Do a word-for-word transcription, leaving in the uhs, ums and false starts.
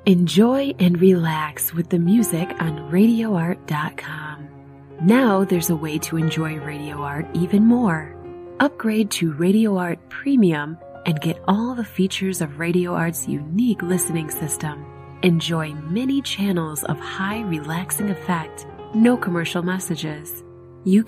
Enjoy and relax with the music on radio art dot com. Now there's a way to enjoy Radio Art even more. Upgrade to Radio Art Premium and get all the features of Radio Art's unique listening system. Enjoy many channels of high relaxing effect, no commercial messages. You